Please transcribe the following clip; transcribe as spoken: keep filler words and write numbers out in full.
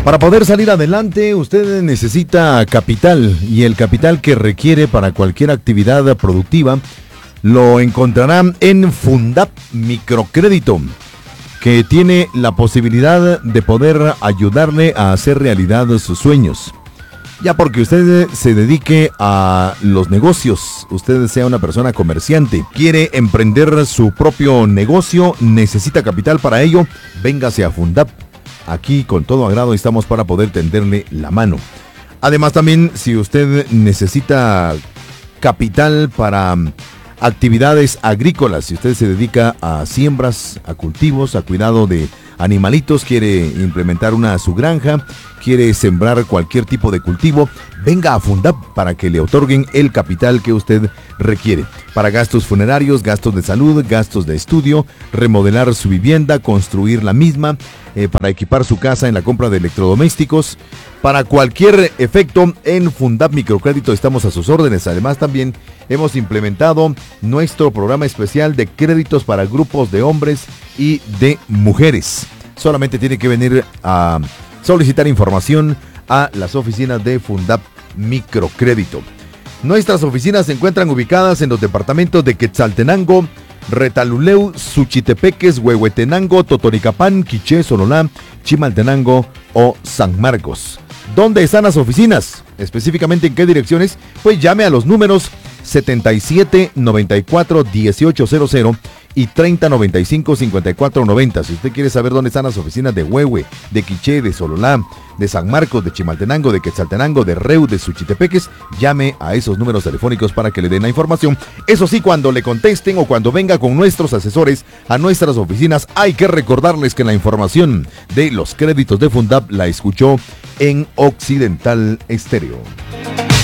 Para poder salir adelante, usted necesita capital, y el capital que requiere para cualquier actividad productiva lo encontrará en Fundap Microcrédito, que tiene la posibilidad de poder ayudarle a hacer realidad sus sueños. Ya porque usted se dedique a los negocios, usted sea una persona comerciante, quiere emprender su propio negocio, necesita capital para ello, véngase a Fundap. Aquí con todo agrado estamos para poder tenderle la mano. Además también, si usted necesita capital para actividades agrícolas, si usted se dedica a siembras, a cultivos, a cuidado de animalitos, quiere implementar una su granja, quiere sembrar cualquier tipo de cultivo, venga a Fundap para que le otorguen el capital que usted requiere. Para gastos funerarios, gastos de salud, gastos de estudio, remodelar su vivienda, construir la misma, eh, para equipar su casa en la compra de electrodomésticos. Para cualquier efecto, en Fundap Microcrédito estamos a sus órdenes. Además, también hemos implementado nuestro programa especial de créditos para grupos de hombres y de mujeres. Solamente tiene que venir a solicitar información a las oficinas de Fundap Microcrédito. Nuestras oficinas se encuentran ubicadas en los departamentos de Quetzaltenango, Retaluleu, Suchitepeques, Huehuetenango, Totonicapán, Quiché, Sololá, Chimaltenango o San Marcos. ¿Dónde están las oficinas? Específicamente, ¿en qué direcciones? Pues llame a los números setenta y siete noventa y cuatro dieciocho cero cero y treinta noventa y cinco cincuenta y cuatro noventa. Si usted quiere saber dónde están las oficinas de Huehue, de Quiché, de Sololá, de San Marcos, de Chimaltenango, de Quetzaltenango, de Reu, de Suchitepeques, llame a esos números telefónicos para que le den la información. Eso sí, cuando le contesten o cuando venga con nuestros asesores a nuestras oficinas, hay que recordarles que la información de los créditos de Fundap la escuchó en Occidental Estéreo.